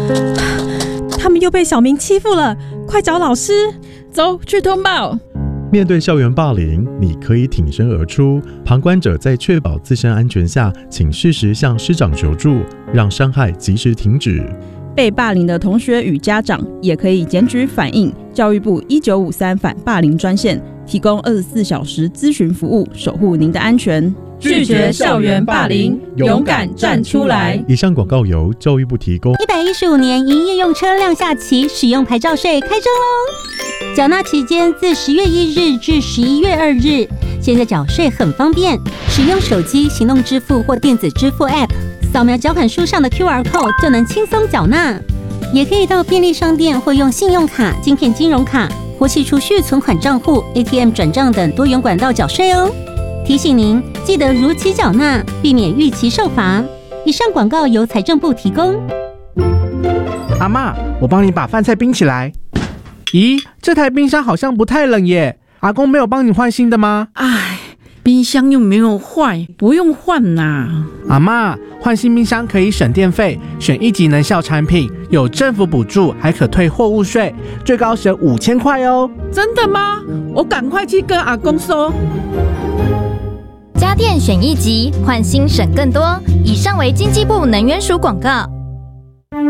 他们又被小明欺负了，快找老师！ 走去通报。 面对校园霸凌，你可以挺身而出，旁观者在确保自身安全下，请适时向师长求助，让伤害及时停止。 被霸凌的同学与家长也可以检举反映教育部1953反霸凌专线，提供24小时咨询服务，守护您的安全。 拒绝校园霸凌，勇敢站出来。 以上广告由教育部提供。 115年营业用车亮下期使用牌照税开征喽！缴纳期间自10月1日至11月2日。现在缴税很方便，使用手机行动支付或电子支付 App， 扫描缴款书上的 QR Code 就能轻松缴纳。也可以到便利商店或用信用卡、晶片金融卡或其储蓄存款账户、ATM 转账等多元管道缴税哦。提醒您，记得如期缴纳，避免逾期受罚。以上广告由财政部提供。 阿嬷，我帮你把饭菜冰起来。咦，这台冰箱好像不太冷耶。阿公没有帮你换新的吗？ 哎，冰箱又没有坏，不用换啦。 阿嬷，换新冰箱可以省电费，选1级能效产品，有政府补助，还可退货物税，最高省5000块哦。 真的吗？我赶快去跟阿公说。 家电选1级，换新省更多。以上为经济部能源署广告。